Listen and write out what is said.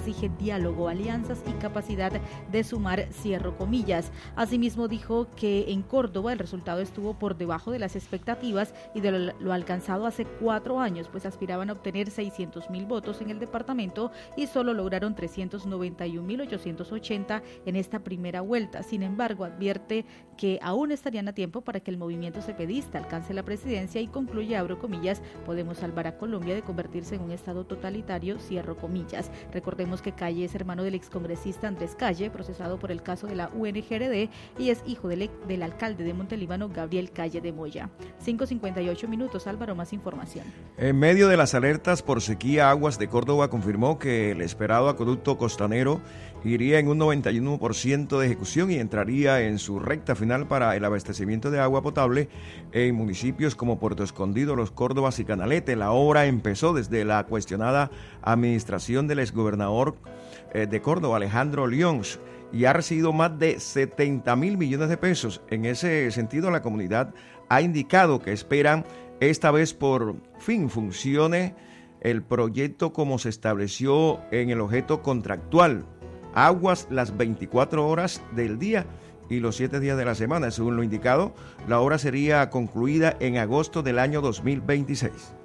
exige diálogo, alianzas y capacidad de sumar, cierro comillas. Asimismo dijo que en Córdoba el resultado estuvo por debajo de las expectativas y de lo alcanzado hace 4 años, pues aspiraban a obtener 600.000 votos en el departamento y solo lograron 391.880 en esta primera vuelta. Sin embargo, advierte que aún estarían a tiempo para que el movimiento cepedista alcance la presidencia y concluye, abro comillas, podemos salvar a Colombia de convertirse en un estado totalitario, cierro comillas. Recordemos que Calle es hermano del excongresista Andrés Calle, procesado por el caso de la UNGRD, y es hijo del alcalde de Montelíbano, Gabriel Calle de Moya. 5:58 minutos, Álvaro, más información. En medio de las alertas por sequía, Aguas de Córdoba confirmó que el esperado acueducto costanero iría en un 91% de ejecución y entraría en su recta final para el abastecimiento de agua potable en municipios como Puerto Escondido, Los Córdobas y Canalete. La obra empezó desde la cuestionada administración del exgobernador de Córdoba, Alejandro Lyons, y ha recibido más de 70.000 millones de pesos. En ese sentido, la comunidad ha indicado que esperan esta vez por fin funcione el proyecto como se estableció en el objeto contractual. Aguas las 24 horas del día y los 7 días de la semana. Según lo indicado, la obra sería concluida en agosto del año 2026.